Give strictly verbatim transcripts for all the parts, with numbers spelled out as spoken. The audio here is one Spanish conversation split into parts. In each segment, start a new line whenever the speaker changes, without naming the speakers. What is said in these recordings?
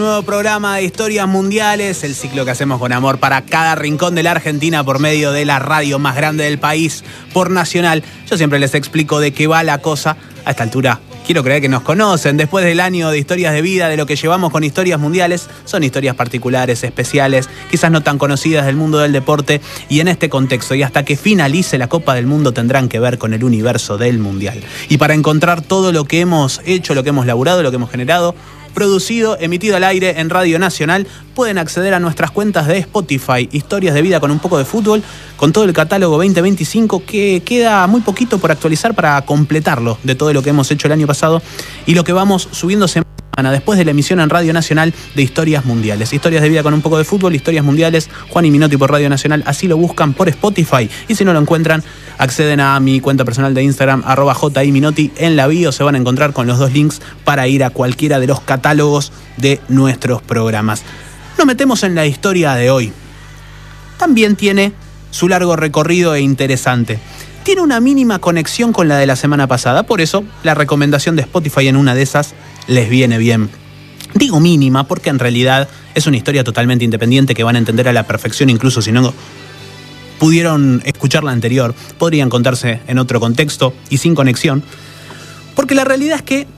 Nuevo programa de Historias Mundiales, el ciclo que hacemos con amor para cada rincón de la Argentina por medio de la radio más grande del país, por Nacional. Yo siempre les explico de qué va la cosa. A esta altura quiero creer que nos conocen. Después del año de historias de vida, de lo que llevamos con Historias Mundiales, son historias particulares, especiales, quizás no tan conocidas del mundo del deporte, y en este contexto y hasta que finalice la Copa del Mundo tendrán que ver con el universo del Mundial. Y para encontrar todo lo que hemos hecho, lo que hemos laburado, lo que hemos generado, producido, emitido al aire en Radio Nacional, pueden acceder a nuestras cuentas de Spotify, Historias de Vida con un poco de fútbol, con todo el catálogo veinte veinticinco, que queda muy poquito por actualizar para completarlo de todo lo que hemos hecho el año pasado y lo que vamos subiendo semana después de la emisión en Radio Nacional de Historias Mundiales. Historias de Vida con un poco de fútbol, Historias Mundiales, Juan y Minotti por Radio Nacional, así lo buscan por Spotify, y si no lo encuentran, acceden a mi cuenta personal de Instagram, arroba jiminotti, en la bio se van a encontrar con los dos links para ir a cualquiera de los catálogos de nuestros programas. Nos metemos en la historia de hoy. También tiene su largo recorrido e interesante. Tiene una mínima conexión con la de la semana pasada, por eso la recomendación de Spotify en una de esas les viene bien. Digo mínima porque en realidad es una historia totalmente independiente que van a entender a la perfección, incluso si no pudieron escuchar la anterior, podrían contarse en otro contexto y sin conexión, porque la realidad es que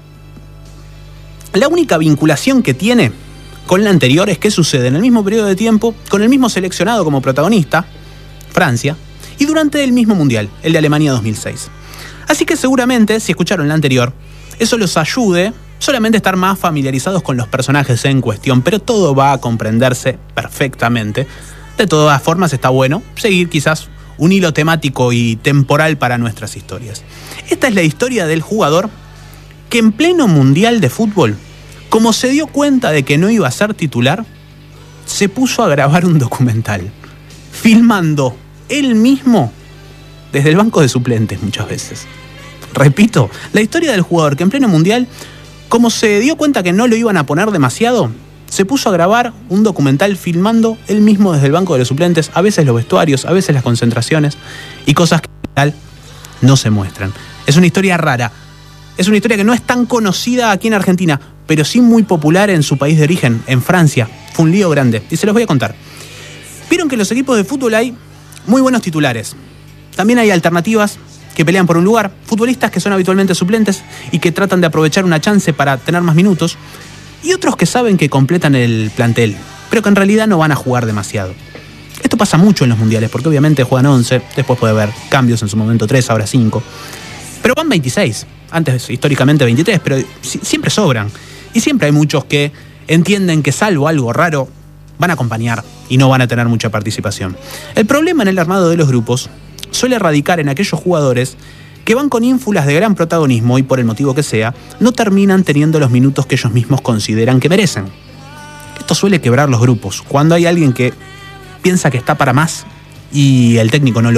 la única vinculación que tiene con la anterior es que sucede en el mismo periodo de tiempo, con el mismo seleccionado como protagonista, Francia, y durante el mismo mundial, el de Alemania dos mil seis. Así que seguramente, si escucharon la anterior, eso los ayude solamente a estar más familiarizados con los personajes en cuestión, pero todo va a comprenderse perfectamente. De todas formas, está bueno seguir quizás un hilo temático y temporal para nuestras historias. Esta es la historia del jugador que en pleno mundial de fútbol, como se dio cuenta de que no iba a ser titular, se puso a grabar un documental, filmando él mismo desde el banco de suplentes muchas veces. Repito, la historia del jugador que en pleno mundial, como se dio cuenta que no lo iban a poner demasiado, se puso a grabar un documental filmando él mismo desde el banco de los suplentes, a veces los vestuarios, a veces las concentraciones y cosas que en general no se muestran. Es una historia rara, es una historia que no es tan conocida aquí en Argentina, pero sí muy popular en su país de origen, en Francia. Fue un lío grande y se los voy a contar. Vieron que en los equipos de fútbol hay muy buenos titulares. También hay alternativas que pelean por un lugar, futbolistas que son habitualmente suplentes y que tratan de aprovechar una chance para tener más minutos, y otros que saben que completan el plantel, pero que en realidad no van a jugar demasiado. Esto pasa mucho en los mundiales, porque obviamente juegan once, después puede haber cambios, en su momento tres, ahora cinco, pero van veintiséis, antes históricamente veintitrés, pero siempre sobran, y siempre hay muchos que entienden que salvo algo raro, van a acompañar y no van a tener mucha participación. El problema en el armado de los grupos suele radicar en aquellos jugadores que van con ínfulas de gran protagonismo y por el motivo que sea, no terminan teniendo los minutos que ellos mismos consideran que merecen. Esto suele quebrar los grupos, cuando hay alguien que piensa que está para más y el técnico no lo